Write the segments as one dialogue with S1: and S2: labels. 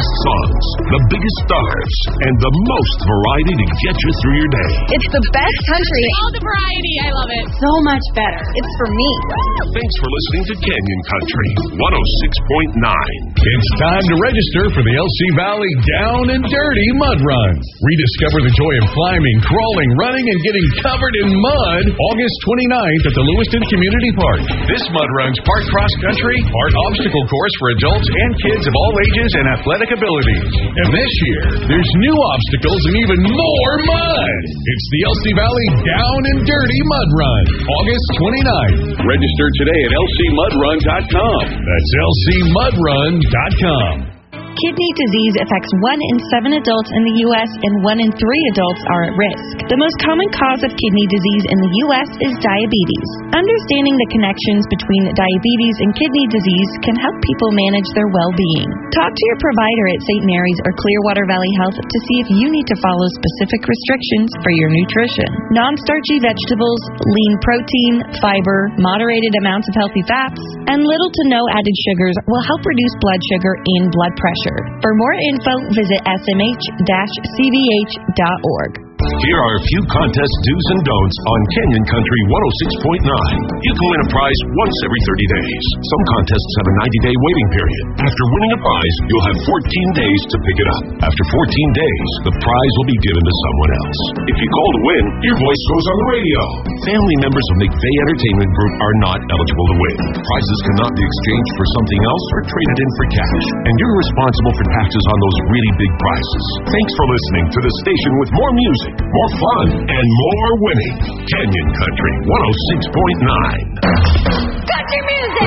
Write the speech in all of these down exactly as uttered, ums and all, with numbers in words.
S1: best songs, the biggest stars, and the most variety to get you through your day.
S2: It's the best country.
S3: All the variety. I love it.
S2: So much better. It's for me.
S1: Thanks for listening to Canyon Country one oh six point nine.
S4: It's time to register for the L C Valley Down and Dirty Mud Run. Rediscover the joy of climbing, crawling, running, and getting covered in mud August twenty-ninth at the Lewiston Community Park. This mud run's part cross-country, part obstacle course for adults and kids of all ages and athletic abilities. And this year, there's new obstacles and even more mud. It's the L C Valley Down and Dirty Mud Run, August twenty-ninth. Register today at L C mud run dot com. That's L C mud run dot com.
S5: Kidney disease affects one in seven adults in the U S and one in three adults are at risk. The most common cause of kidney disease in the U S is diabetes. Understanding the connections between diabetes and kidney disease can help people manage their well-being. Talk to your provider at Saint Mary's or Clearwater Valley Health to see if you need to follow specific restrictions for your nutrition. Non-starchy vegetables, lean protein, fiber, moderated amounts of healthy fats, and little to no added sugars will help reduce blood sugar and blood pressure. For more info, visit s m h dash c v h dot org.
S1: Here are a few contest do's and don'ts on Canyon Country one oh six point nine. You can win a prize once every thirty days. Some contests have a ninety-day waiting period. After winning a prize, you'll have fourteen days to pick it up. After fourteen days, the prize will be given to someone else. If you call to win, your voice goes on the radio. Family members of McVeigh Entertainment Group are not eligible to win. Prizes cannot be exchanged for something else or traded in for cash. And you're responsible for taxes on those really big prizes. Thanks for listening to the station with more music, more fun, and more winning. Canyon Country one oh six point nine.
S2: Country music!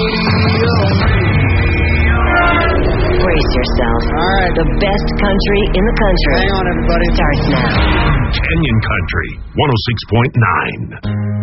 S6: Brace yourself.
S7: All right.
S6: The best country in the country.
S7: Hang on, everybody.
S6: Starts now.
S1: Canyon Country one oh six point nine.